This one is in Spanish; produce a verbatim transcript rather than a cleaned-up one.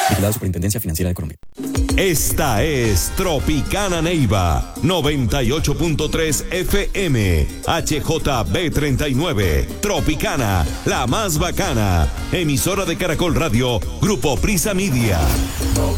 Vigilado Superintendencia Financiera de Colombia. Esta es Tropicana Neiva, noventa y ocho punto tres F M, H J B treinta y nueve, Tropicana, la más bacana, emisora de Caracol Radio, Grupo Prisa Media.